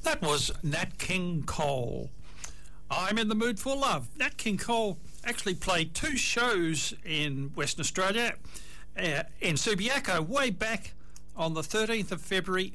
That was Nat King Cole. I'm in the mood for love. Nat King Cole actually played 2 shows in Western Australia, in Subiaco, way back on the 13th of February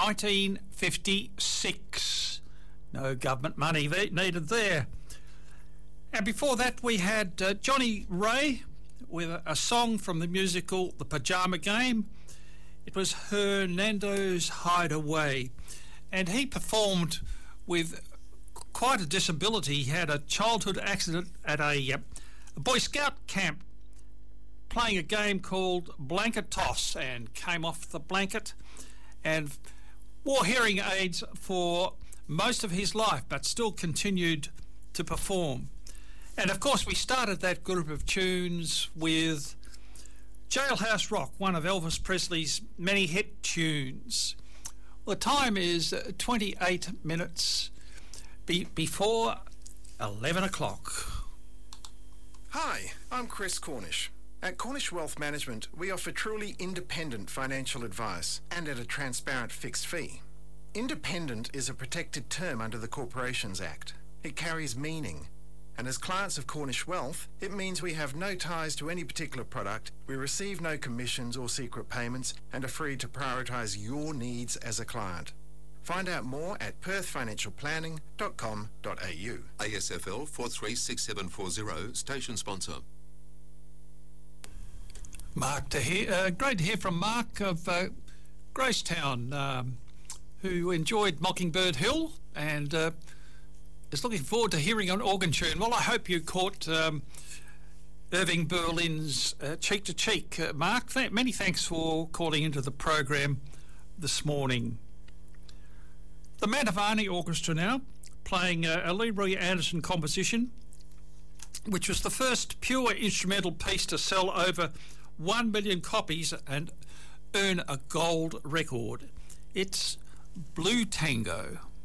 1956. No government money needed there. And before that we had Johnny Ray with a song from the musical The Pajama Game. It was Hernando's Hideaway, and he performed with quite a disability. He had a childhood accident at a Boy Scout camp playing a game called Blanket Toss, and came off the blanket and wore hearing aids for most of his life, but still continued to perform. And of course we started that group of tunes with Jailhouse Rock, one of Elvis Presley's many hit tunes. Well, the time is 28 minutes before 11 o'clock. Hi, I'm Chris Cornish. At Cornish Wealth Management, we offer truly independent financial advice and at a transparent fixed fee. Independent is a protected term under the Corporations Act. It carries meaning. And as clients of Cornish Wealth, it means we have no ties to any particular product, we receive no commissions or secret payments, and are free to prioritise your needs as a client. Find out more at perthfinancialplanning.com.au. ASFL 436740, station sponsor. Mark to hear, great to hear from Mark of Gracetown, who enjoyed Mockingbird Hill and is looking forward to hearing an organ tune. Well, I hope you caught Irving Berlin's Cheek to Cheek. Mark, many thanks for calling into the program this morning. The Mantovani Orchestra now, playing a Leroy Anderson composition, which was the first pure instrumental piece to sell over 1 million copies and earn a gold record. It's Blue Tango.